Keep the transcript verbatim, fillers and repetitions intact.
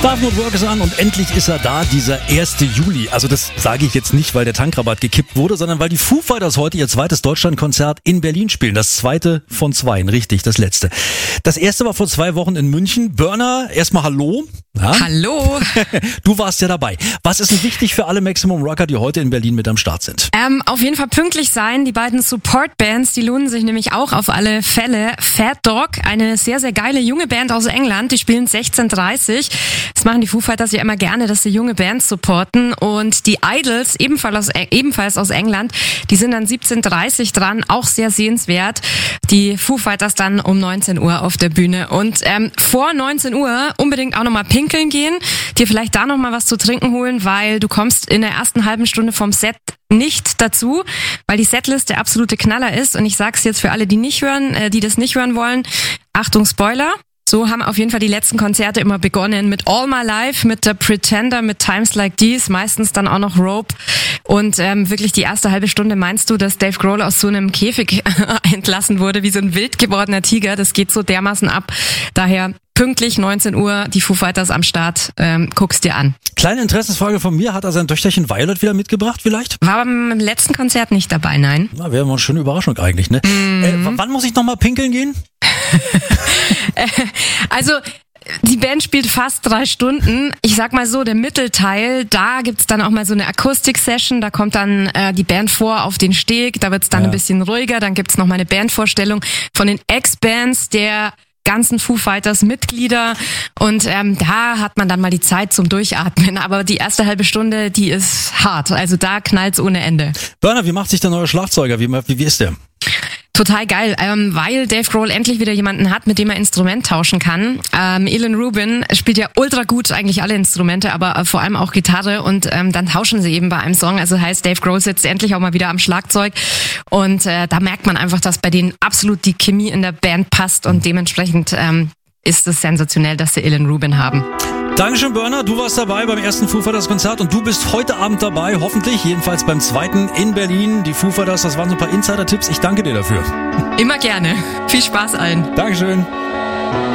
Staff Not Work ist an und endlich ist er da, dieser erste Juli. Also das sage ich jetzt nicht, weil der Tankrabatt gekippt wurde, sondern weil die Foo Fighters heute ihr zweites Deutschlandkonzert in Berlin spielen. Das zweite von zweien, richtig, das letzte. Das erste war vor zwei Wochen in München. Burner, erstmal hallo. Ja? Hallo. Du warst ja dabei. Was ist denn wichtig für alle Maximum Rocker, die heute in Berlin mit am Start sind? Ähm, auf jeden Fall pünktlich sein. Die beiden Support-Bands, die lohnen sich nämlich auch auf alle Fälle. Fat Dog, eine sehr, sehr geile junge Band aus England, die spielen sechzehn Uhr dreißig. Das machen die Foo Fighters ja immer gerne, dass sie junge Bands supporten. Und die Idols, ebenfalls aus, ebenfalls aus England, die sind dann siebzehn Uhr dreißig dran, auch sehr sehenswert. Die Foo Fighters dann um neunzehn Uhr auf der Bühne. Und ähm, vor neunzehn Uhr unbedingt auch nochmal pinkeln gehen, dir vielleicht da nochmal was zu trinken holen, weil du kommst in der ersten halben Stunde vom Set nicht dazu, weil die Setlist der absolute Knaller ist. Und ich sag's jetzt für alle, die nicht hören, äh, die das nicht hören wollen. Achtung, Spoiler. So haben auf jeden Fall die letzten Konzerte immer begonnen mit All My Life, mit der Pretender, mit Times Like These, meistens dann auch noch Rope. Und ähm, wirklich die erste halbe Stunde meinst du, dass Dave Grohl aus so einem Käfig entlassen wurde, wie so ein wild gewordener Tiger. Das geht so dermaßen ab. Daher pünktlich neunzehn Uhr, die Foo Fighters am Start, ähm, guck's dir an. Kleine Interessensfrage von mir, hat er sein Töchterchen Violet wieder mitgebracht vielleicht? War beim letzten Konzert nicht dabei, nein. Na, wäre mal eine schöne Überraschung eigentlich, ne? Mhm. Äh, w- wann muss ich nochmal pinkeln gehen? Also, die Band spielt fast drei Stunden. Ich sag mal so, der Mittelteil, da gibt's dann auch mal so eine Akustik-Session. Da kommt dann äh, die Band vor auf den Steg. Da wird's dann ja. ein bisschen ruhiger. Dann gibt's noch mal eine Bandvorstellung von den Ex-Bands der ganzen Foo Fighters Mitglieder. Und ähm, da hat man dann mal die Zeit zum Durchatmen. Aber die erste halbe Stunde, die ist hart. Also da knallt's ohne Ende. Burner, wie macht sich der neue Schlagzeuger? Wie, wie, wie ist der? Total geil, ähm, weil Dave Grohl endlich wieder jemanden hat, mit dem er Instrument tauschen kann. Ähm, Ilan Rubin spielt ja ultra gut eigentlich alle Instrumente, aber äh, vor allem auch Gitarre und ähm, dann tauschen sie eben bei einem Song. Also heißt, Dave Grohl sitzt endlich auch mal wieder am Schlagzeug und äh, da merkt man einfach, dass bei denen absolut die Chemie in der Band passt und dementsprechend ähm, ist es sensationell, dass sie Ilan Rubin haben. Dankeschön, Burner. Du warst dabei beim ersten Foo Fighters Konzert und du bist heute Abend dabei, hoffentlich, jedenfalls beim zweiten in Berlin. Die Foo Fighters, das waren so ein paar Insider-Tipps. Ich danke dir dafür. Immer gerne. Viel Spaß allen. Dankeschön.